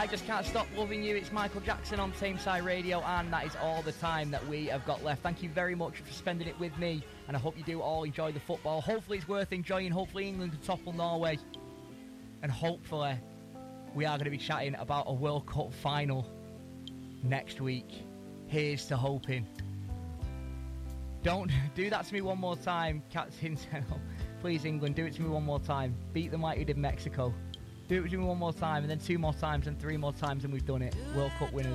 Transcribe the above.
I Just Can't Stop Loving You. It's Michael Jackson on Tameside Radio, and that is all the time that we have got left. Thank you very much for spending it with me, and I hope you do all enjoy the football. Hopefully it's worth enjoying. Hopefully England can topple Norway, and hopefully we are going to be chatting about a World Cup final next week. Here's to hoping. Don't do that to me one more time, Captain. Please, England, do it to me one more time. Beat them like you did Mexico. Do it to me one more time, and then 2 more times, and 3 more times, and we've done it. World Cup winners.